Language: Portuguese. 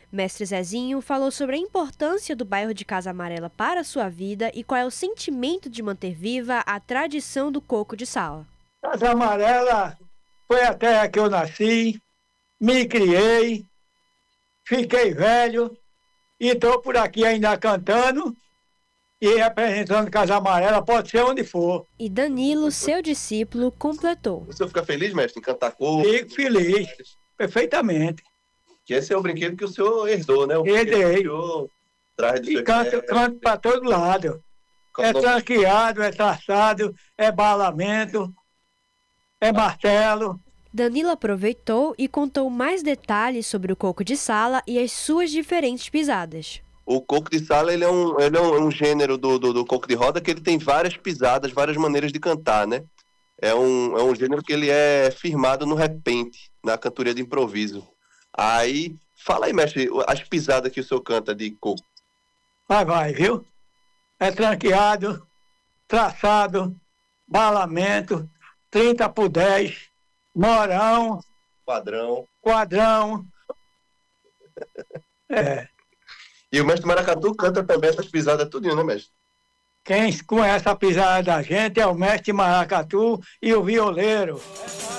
Mestre Zezinho falou sobre a importância do bairro de Casa Amarela para a sua vida e qual é o sentimento de manter viva a tradição do coco de sala. Casa Amarela foi a terra que eu nasci, me criei, fiquei velho e estou por aqui ainda cantando e representando Casa Amarela, pode ser onde for. E Danilo, seu discípulo, completou. O senhor fica feliz, mestre, em cantar coco? Fico feliz, perfeitamente. Que esse é o brinquedo que o senhor herdou, né? Herdei. Que o senhor traz do E seu canto para todo lado. É tranqueado, é traçado, é balamento, é martelo. Danilo aproveitou e contou mais detalhes sobre o coco de sala e as suas diferentes pisadas. O coco de sala, ele é um gênero do coco de roda que ele tem várias pisadas, várias maneiras de cantar, né? É um gênero que ele é firmado no repente, na cantoria de improviso. Aí, fala aí, mestre, as pisadas que o senhor canta de coco. Vai, viu? É tranqueado, traçado, balamento, 30 por 10, morão, quadrão. E o mestre Maracatu canta também essas pisadas tudinho, né, mestre? Quem conhece a pisada da gente é o mestre Maracatu e o violeiro.